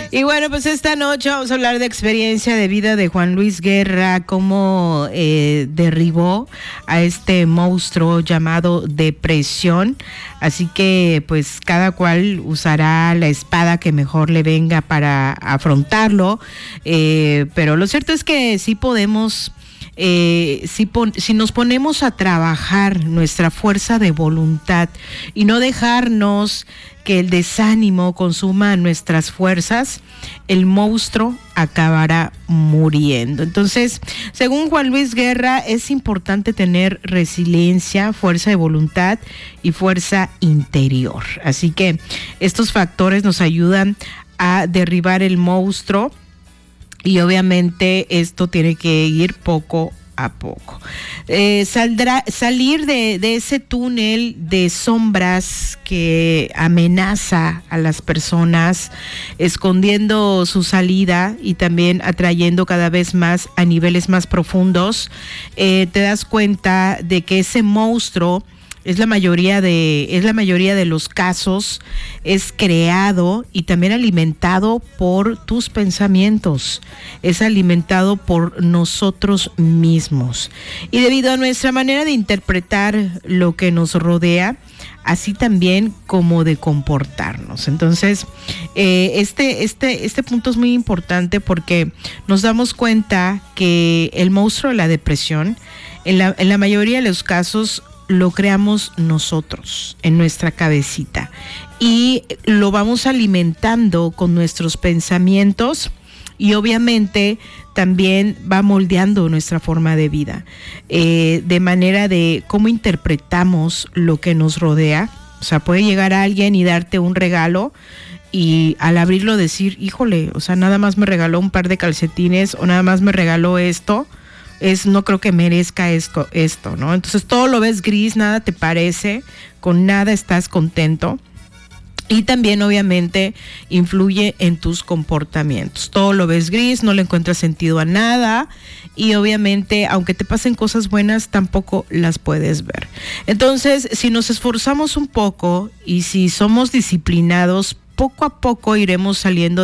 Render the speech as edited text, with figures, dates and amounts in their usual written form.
Y bueno, pues esta noche vamos a hablar de experiencia de vida de Juan Luis Guerra, cómo derribó a este monstruo llamado depresión. Así que pues cada cual usará la espada que mejor le venga para afrontarlo. Pero lo cierto es que sí podemos... si nos ponemos a trabajar nuestra fuerza de voluntad y no dejarnos que el desánimo consuma nuestras fuerzas, el monstruo acabará muriendo. Entonces, según Juan Luis Guerra, es importante tener resiliencia, fuerza de voluntad y fuerza interior. Así que estos factores nos ayudan a derribar el monstruo. Y obviamente esto tiene que ir poco a poco. Salir de ese túnel de sombras que amenaza a las personas, escondiendo su salida y también atrayendo cada vez más a niveles más profundos, te das cuenta de que ese monstruo es la mayoría de los casos, es creado y también alimentado por tus pensamientos, es alimentado por nosotros mismos. Y debido a nuestra manera de interpretar lo que nos rodea, así también como de comportarnos. Entonces, este punto es muy importante porque nos damos cuenta que el monstruo de la depresión, en la mayoría de los casos, lo creamos nosotros en nuestra cabecita y lo vamos alimentando con nuestros pensamientos y obviamente también va moldeando nuestra forma de vida, de manera de cómo interpretamos lo que nos rodea. O sea, puede llegar alguien y darte un regalo y al abrirlo decir, híjole, o sea, nada más me regaló un par de calcetines o nada más me regaló esto. No creo que merezca esto, ¿no? Entonces todo lo ves gris, nada te parece, con nada estás contento. Y también obviamente influye en tus comportamientos. Todo lo ves gris, no le encuentras sentido a nada y obviamente aunque te pasen cosas buenas tampoco las puedes ver. Entonces, si nos esforzamos un poco y si somos disciplinados, poco a poco iremos saliendo